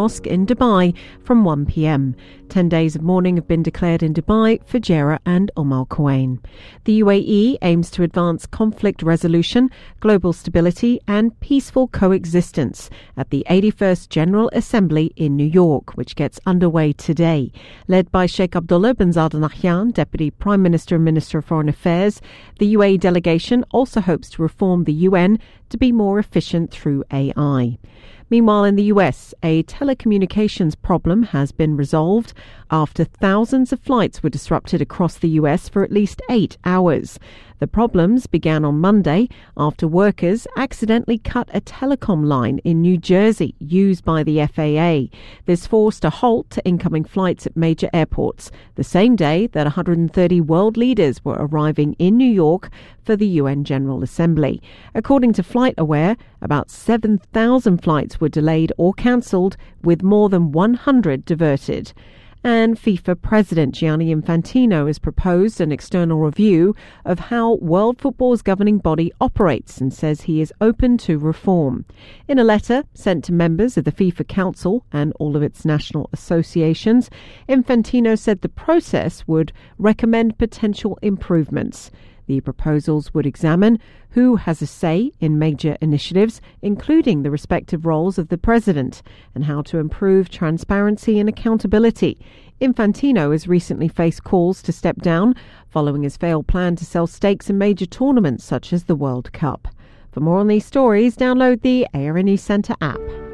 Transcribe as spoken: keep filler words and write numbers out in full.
Mosque in Dubai from one p.m. Ten days of mourning have been declared in Dubai, Fujairah and Umm Al Quwain. The U A E aims to advance conflict resolution, global stability and peaceful coexistence at the eighty-first General Assembly in New York, which gets underway today. Led by Sheikh Abdullah bin Zayed Al Nahyan, Deputy Prime Minister and Minister of Foreign Affairs, the U A E delegation also hopes to reform the U N to be more efficient through A I. Meanwhile, in the U S, a telecommunications problem has been resolved after thousands of flights were disrupted across the U S for at least eight hours. The problems began on Monday after workers accidentally cut a telecom line in New Jersey used by the F A A. This forced a halt to incoming flights at major airports, the same day that one hundred thirty world leaders were arriving in New York for the U N General Assembly. According to FlightAware, about seven thousand flights were delayed or cancelled, with more than one hundred diverted. And FIFA President Gianni Infantino has proposed an external review of how world football's governing body operates and says he is open to reform. In a letter sent to members of the FIFA Council and all of its national associations, Infantino said the process would recommend potential improvements. The proposals would examine who has a say in major initiatives, including the respective roles of the president, and how to improve transparency and accountability. Infantino has recently faced calls to step down following his failed plan to sell stakes in major tournaments such as the World Cup. For more on these stories, download the A R N News Centre app.